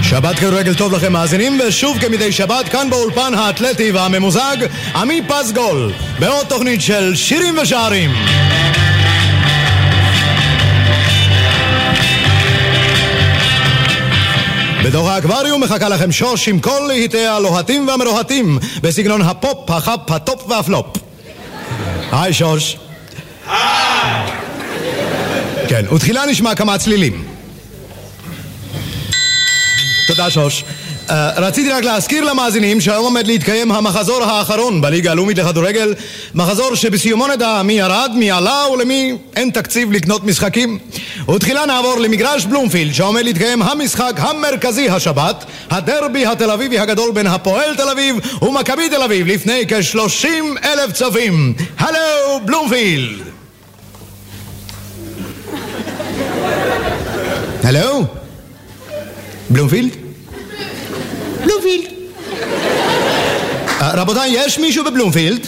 שבת כדורגל טוב לכם מאזינים, ושוב כמדי שבת כאן באולפן האתלטי והממוזג עמי פסגול בעוד תוכנית של שירים ושערים. בתוך האקווריום מחכה לכם שוש עם כל להיטי הלוהטים והמרוהטים בסגנון הפופ, החפ, הטופ והפלופ. היי שוש. היי. כן, ותחילה נשמע כמה צלילים. תודה שוש. רציתי רק להזכיר למאזינים שהיום עומד להתקיים המחזור האחרון בליגה הלאומית לכדורגל, מחזור שבסיומו נדע מי ירד, מי עלה ולמי אין תקציב לקנות משחקים. ותחילה נעבור למגרש בלומפילד שעומד להתקיים המשחק המרכזי השבת, הדרבי התל אביבי הגדול בין הפועל תל אביב ומכבי תל אביב לפני כ-30,000 צופים. הלו בלומפילד. הלו בלומפילד? בלומפילד. רבותיי, יש מישהו בבלומפילד?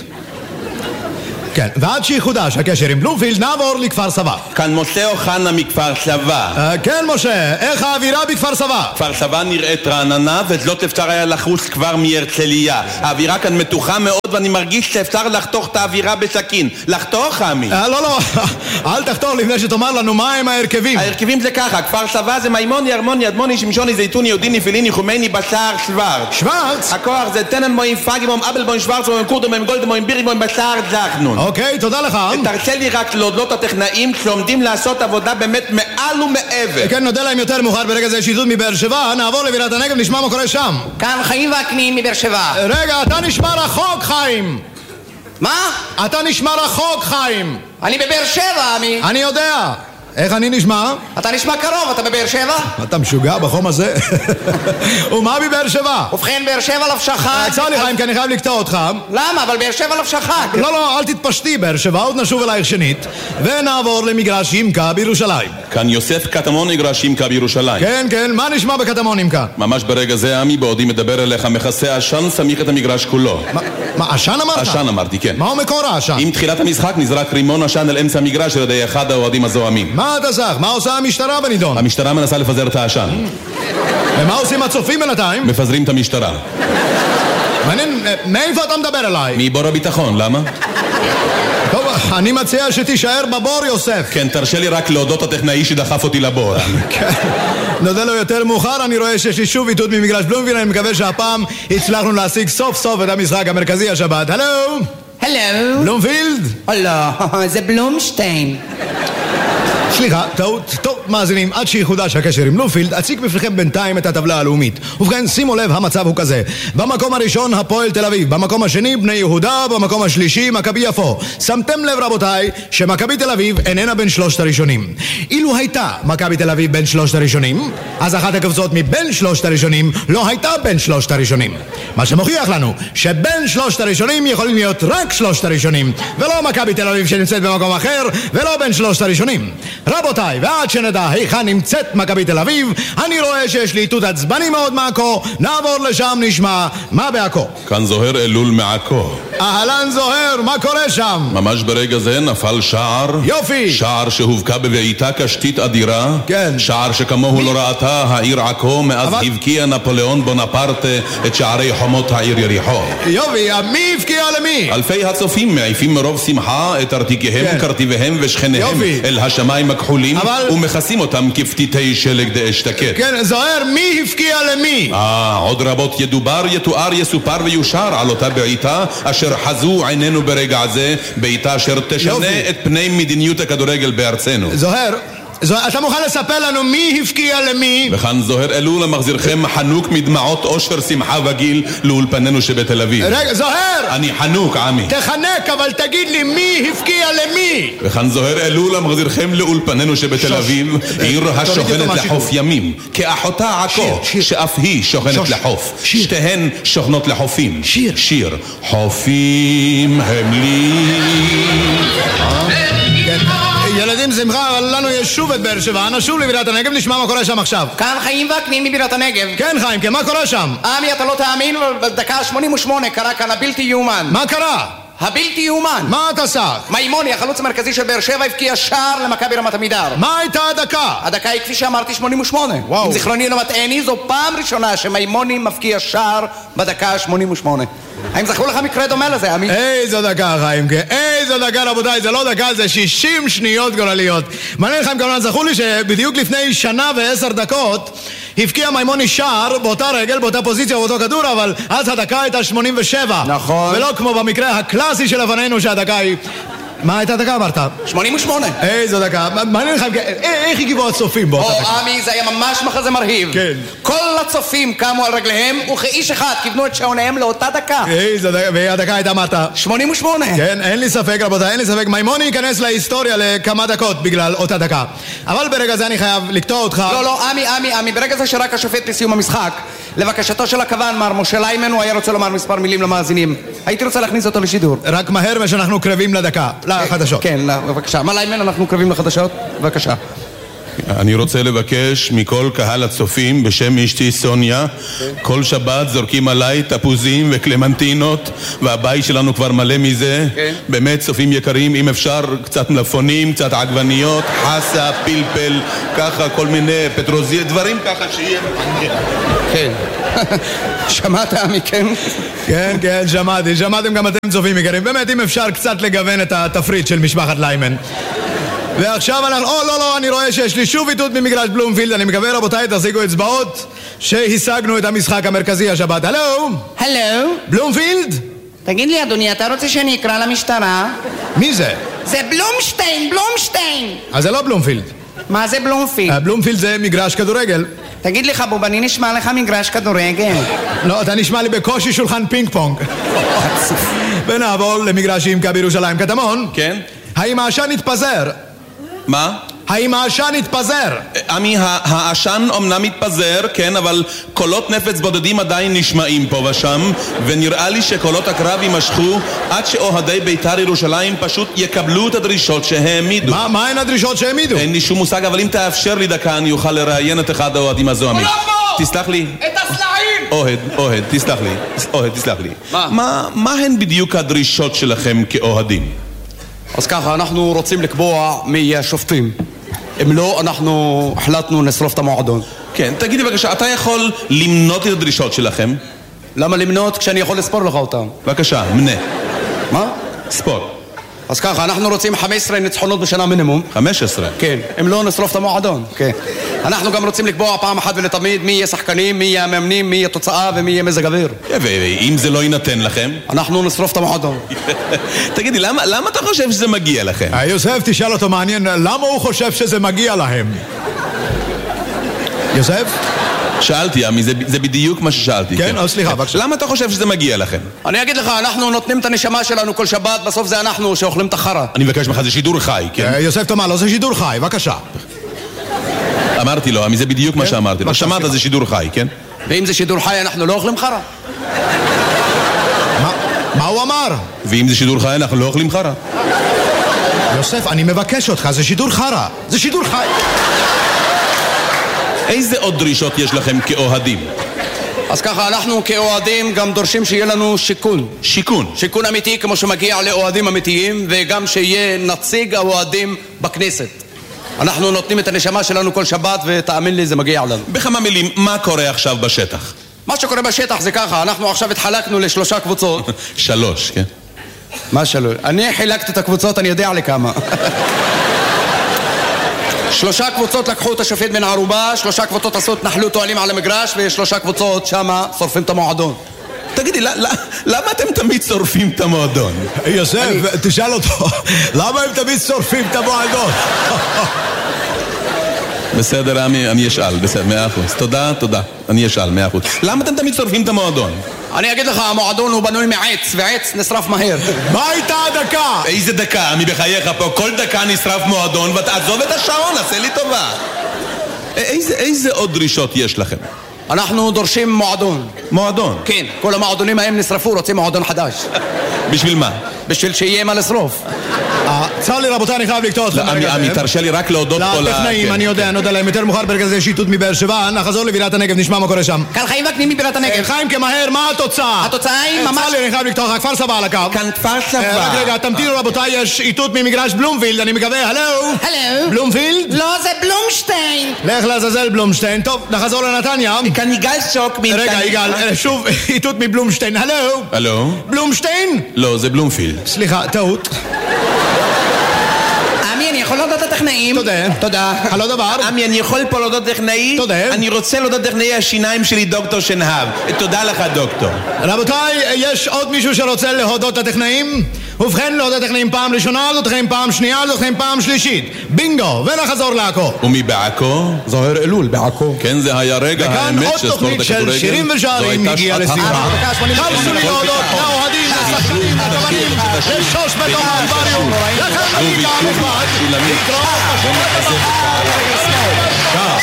כן, ועד שיחודש הקשר עם בלומפילד נעבור לכפר סבא. כאן משה אוחנה מכפר סבא. כן משה, איך האווירה בכפר סבא? כפר סבא נראית רעננה וזאת אפשר היה לחוש כבר מהרצליה. האווירה כאן מתוחה מאוד ואני מרגיש שאפשר לחתוך את האווירה בסכין. לחתוך, עמי? לא, אל תחתוך לפני שתאמר לנו מה הם ההרכבים. ההרכבים זה ככה, כפר סבא זה מימוני, הרמוני, אדמוני, שמשוני, זיתוני, יודיני, פיליני, חומייני, בשער, שוורץ. שוורץ? הכוח זה טננבוים, פאגימום, אבלבוים, שוורצבוים, קורדמוים, גולדמוים, ביריבוים, בשער, זכנון. אוקיי, תודה לך. תרצה לי רק להודות הטכנאים שעומדים לעשות עבודה באמת מעל ומעבר. כן, נודה להם יותר מאוחר. ברגע זה שיזות מבאר שבע, נעבור לבירת הנגב, נשמע מה קורה שם. כאן חיים וקנין מבאר שבע. רגע, אתה נשמע רחוק, חיים. מה? אתה נשמע רחוק, חיים. אני בבאר שבע, עמי. אני יודע. איך אני נשמע? אתה נשמע קרוב, אתה בבאר שבע? אתה משוגע בחום הזה? ומה בבאר שבע? ובכן, באר שבע לבשה חג. צר לי חיים, כי אני חייב לקטוע אותך. למה? אבל באר שבע לבשה חג. לא, אל תתפשטי באר שבע, עוד נשוב אלייך שנית. ונעבור למגרש ימקה בירושלים. כאן יוסף קטמון מגרש ימקה בירושלים. כן, מה נשמע בקטמון ימקה? ממש ברגע זה, עמי, בעודי מדבר אליך, מכסה עשן סמיך את המגרש כולו. מה, עשן אמרת? עשן אמרתי, כן. מהו מקור העשן? עם תחילת המשחק נזרק רימון עשן אל אמצע המגרש על ידי אחד האוהדים הזוהמים. מה אתה זך? מה עושה המשטרה בנידון? המשטרה מנסה לפזר את העשן. ומה עושים הצופים בינתיים? מפזרים את המשטרה. מעניין, מאיפה אתה מדבר אליי? מבור הביטחון, למה? טוב, אני מציע שתישאר בבור, יוסף. כן, תרשה לי רק להודות הטכנאי שדחף אותי לבור. כן, נודה לו יותר מאוחר. אני רואה שיש לי שוב איתות ממגרש בלומפילד. אני מקווה שהפעם הצלחנו להשיג סוף סוף את המשחק המרכזי השבת. הלו? הלו? בלומפילד? לא, זה בלומשטיין. סליחה, טעות. טוב, מאזינים, עד שיחודש הקשר עם בלומפילד, אציג בפניכם בינתיים את הטבלה הלאומית. ובכן, שימו לב, המצב הוא כזה: במקום הראשון הפועל תל אביב, במקום השני בני יהודה, במקום השלישי מכבי יפו. שמתם לב רבותיי שמכבי תל אביב איננה בין שלושת הראשונים. אילו הייתה מכבי תל אביב בין שלושת הראשונים, אז אחת הקבוצות מבין שלושת הראשונים לא הייתה בין שלושת הראשונים, מה שמוכיח לנו שבין שלושת הראשונים יכולים להיות רק שלושת הראשונים, ולא מכבי תל אביב שנמצאת במקום אחר, ולא בין שלושת הראשונים. רבותיי, ועד שנדע היכן נמצאת מכבי תל אביב, אני רואה שיש לי איתות עצבני מאוד מעכו. נעבור לשם, נשמע מה בעכו. כאן זוהר אלול מעכו. אהלן זוהר, מה קורה שם? ממש ברגע זה נפל שער. יופי. שער שהובקע בבעיטה קשתית אדירה. כן. שער שכמוהו לא ראתה העיר עכו מאז הבקיע נפוליאון בונפרטה את שערי חומות העיר יריחו. יופי, מי הבקיע למי? אלפי הצופים מעיפים מרוב שמחה את ארתיקיהם, קרטיביהם ושכניהם אל השמיים הכחולים ומכסים אותם כפתיתי שלג דאשתקד. כן, זוהר, מי הפקיע למי? עוד רבות ידובר, יתואר, יסופר ויושר על אותה בעיטה אשר חזו עינינו ברגע זה, בעיטה אשר תשנה את פני מדיניות הכדורגל בארצנו. זוהר, אתה מוכן לספר לנו מי הפקיע למי? וכאן זוהר אלול המחזירכם חנוק מדמעות אושר שמחה וגיל לאולפנינו שבתל אביב. רגע, זוהר! אני חנוק, עמי. תחנק, אבל תגיד לי מי הפקיע למי? וכאן זוהר אלול המחזירכם לאולפנינו שבתל אביב, עיר השוכנת לחוף ימים, כאחותה עכו, שאף היא שוכנת לחוף. שתיהן שוכנות לחופים. שיר. חופים הם לי. ילדים שמחה, אבל לנו יש שוב את באר שבע. נשוב לבירת הנגב, נשמע מה קורה שם עכשיו. כאן חיים וקנין מבירת הנגב. כן חיים, כן, מה קורה שם? עמי, אתה לא תאמין, בדקה 88 קרה כאן הבלתי יאומן. מה קרה? הבלתי יאומן. מה אתה עשה? מימוני, החלוץ המרכזי של באר שבע, הבקיע שער למכבי רמת עמידר. מה הייתה הדקה? הדקה היא כפי שאמרתי 88. וואו. אם זיכרוני לא מטעני, זו פעם ראשונה שמימוני מפקיע שער בדקה 88. האם זכרו לך מקרה דומה לזה, עמי? איזו דקה, חיים, איזו דקה, רבותיי, זה לא דקה, זה 60 שניות גורליות. מעניין לכם כמובן, זכו לי שבדיוק לפני שנה ו10 דקות הבקיע מימוני שער באותה רגל, באותה פוזיציה, באותו כדור, אבל אז הדקה הייתה 87. נכון. ולא כמו במקרה הקלאסי של הבנינו שהדקה היא... מה הייתה הדקה אמרת? 88. איזו דקה, מעניין לכם, איך הגיבו הצופים באותה דקה? עמי, זה היה ממש מחזה מרהיב. כן. כל הצופים קמו על רגליהם וכאיש אחד כיוונו את שעוניהם לאותה דקה. איזו דקה, והדקה הייתה אמרת? 88. כן, אין לי ספק רבותיי, אין לי ספק, מימוני ייכנס להיסטוריה לכמה דקות בגלל אותה דקה. אבל ברגע זה אני חייב לקטוע אותך. לא, עמי, ברגע זה שרק השופט לסיום המשחק, לבקשתו של הכוון, מר משה ליימן, הוא היה רוצה לומר מספר מילים למאזינים. הייתי רוצה להכניס אותו לשידור. רק מהר ושאנחנו קרבים לדקה, לחדשות. כן, בבקשה. מה ליימן, אנחנו קרבים לחדשות? בבקשה. אני רוצה לבקש מכל קהל הצופים בשם אשתי סוניה, כל שבת זורקים עליי תפוזים וקלמנטינות והבית שלנו כבר מלא מזה. באמת צופים יקרים, אם אפשר קצת מלפונים, קצת עגבניות, חסה, פלפל, ככה כל מיני פטרוזיה, דברים ככה שיהיה. כן. שמעת עמי, כן? כן, שמעתם גם אתם צופים יקרים. באמת אם אפשר קצת לגוון את התפריט של משפחת ליימן. ועכשיו אנחנו... לא, אני רואה שיש לי שוב איתות ממגרש בלומפילד. אני מקווה רבותיי, תחזיקו אצבעות שהשגנו את המשחק המרכזי השבת. הלו? בלומפילד? תגיד לי אדוני, אתה רוצה שאני אקרא למשטרה? מי זה? זה בלומשטיין. אז זה לא בלומפילד. מה זה בלומפילד? בלומפילד זה מגרש כדורגל. תגיד לי חבוב, אני נשמע לך מגרש כדורגל? לא, אתה נשמע לי בקושי שולחן פינג פונג. ונעבור למגרשים מכבי ירושלים. קטמון? כן? האם העשן התפזר? מה? האם העשן התפזר? עמי, העשן אומנם מתפזר, כן, אבל קולות נפץ בודדים עדיין נשמעים פה ושם, ונראה לי שקולות הקרב יימשכו עד שאוהדי בית"ר ירושלים פשוט יקבלו את הדרישות שהעמידו. מה הן הדרישות שהעמידו? אין לי שום מושג, אבל אם תאפשר לי דקה אני אוכל לראיין את אחד האוהדים הזו, עמי. תסלח לי. את הסלעים! אוהד, תסלח לי. מה הן בדיוק הדרישות שלכם כאוהדים? אז ככה, אנחנו רוצים לקבוע מי יהיה השופטים. אם לא, אנחנו החלטנו לשרוף את המועדון. כן, תגידי בבקשה, אתה יכול למנות את הדרישות שלכם? למה למנות כשאני יכול לספור לך אותם? בבקשה, מנה. מה? ספור. אז ככה, אנחנו רוצים 15 ניצחונות בשנה מינימום. 15? כן, אם לא נשרוף את המועדון. כן. אנחנו גם רוצים לקבוע פעם אחת ולתמיד מי יהיה שחקנים, מי יהיה המאמנים, מי יהיה תוצאה ומי יהיה מזג אוויר. ואם זה לא יינתן לכם? אנחנו נשרוף את המועדון. תגידי, למה אתה חושב שזה מגיע לכם? יוסף, תשאל אותו מעניין, למה הוא חושב שזה מגיע להם? יוסף? שאלתי, עמי, זה בדיוק מה ששאלתי. כן, סליחה, בבקשה. למה אתה חושב שזה מגיע לכם? אני אגיד לך, אנחנו נותנים את הנשמה שלנו כל שבת, בסוף זה אנחנו שאוכלים את החרה. אני מבקש ממך, זה שידור חי, כן? יוסף תאמר לו, זה שידור חי, בבקשה. אמרתי לו, עמי, זה בדיוק מה שאמרתי לו. שמעת, זה שידור חי, כן? ואם זה שידור חי, אנחנו לא אוכלים חרה. מה הוא אמר? ואם זה שידור חי, אנחנו לא אוכלים חרה. יוסף, אני מבקש אותך, זה שידור חרה. זה שידור חי. איזה עוד דרישות יש לכם כאוהדים? אז ככה, אנחנו כאוהדים גם דורשים שיהיה לנו שיכון. שיכון אמיתי כמו שמגיע לאוהדים אמיתיים, וגם שיהיה נציג האוהדים בכנסת. אנחנו נותנים את הנשמה שלנו כל שבת, ותאמין לי, זה מגיע לנו. בכמה מילים, מה קורה עכשיו בשטח? מה שקורה בשטח זה ככה, אנחנו עכשיו התחלקנו לשלושה קבוצות. 3, כן? מה 3? אני חילקתי את הקבוצות, אני יודע לכמה. 3 קבוצות לקחו את השופט מן הערובה, 3 קבוצות עשו התנחלות אוהלים על המגרש, ו3 קבוצות שמה שורפים את המועדון. תגידי, למה אתם תמיד שורפים את המועדון? יוסף, תשאל אותו, למה הם תמיד שורפים את המועדון? בסדר, אני אשאל, בסדר, 100%. תודה, אני אשאל, 100%. למה אתם תמיד שורפים את המועדון? אני אגיד לך, המועדון הוא בנוי מעץ, ועץ נשרף מהר. מה הייתה הדקה? איזה דקה? אני בחייך פה, כל דקה נשרף מועדון, ותעזוב את השעון, עשה לי טובה. איזה עוד דרישות יש לכם? אנחנו דורשים מועדון. מועדון? כן, כל המועדונים ההם נשרפו, רוצים מועדון חדש. בשביל מה? בשביל שיהיה מה לשרוף. סליחה, צר לי רבותיי, אני חייב לקטוע אתכם. עמי, תרשה לי רק להודות פה לטכנאים, אני יודע להם יותר מאוחר ברגע זה שיטוט מבאר שבע, נחזור לבירת הנגב, נשמע מה קורה שם. כאן חיים וקנים מבירת הנגב. חיים כמהר, מה התוצאה? התוצאה היא ממש... צר לי, אני חייב לקטוע, כפר סבא על הקו. כאן כפר סבא. רק רגע, תמתינו רבותיי, יש איתות ממגרש בלומפילד, אני מקווה, הלו? הלו? בלומפילד? לא, זה בלומשטיין. לך לעזאזל בלומשטיין, טוב, נחזור לנתניה. כאן יגאל שוק מנתניה. רגע, יגאל, שוב, איתות מבלומשטיין, הלו? הלו? בלומשטיין? לא, זה בלומפילד. סליחה, טעות. עמי, אני יכול להודות לטכנאים? תודה. הלא דבר. עמי, אני יכול פה להודות טכנאי? תודה. אני רוצה להודות טכנאי השיניים שלי, דוקטור שנהב. תודה לך, דוקטור. רבותיי, יש עוד מישהו שרוצה להודות לטכנאים? ובכן, להודות לטכנאים פעם ראשונה, לטכנאים פעם שנייה, לטכנאים פעם שלישית. בינגו, ונחזור לעכו. ומי בעכו? זוהר אלול בעכו. כן, זה היה רגע האמת של ספורט הכדורגל. וכאן עוד תוכנית של שירים ושערים הגיעה לסיומה. חלצו לי להודות לאוהדים, לשחקנים, לכוונים, לשוש בתוך האקווריום, לכם בליגה המכובד, להתראות בשבועות הבאות.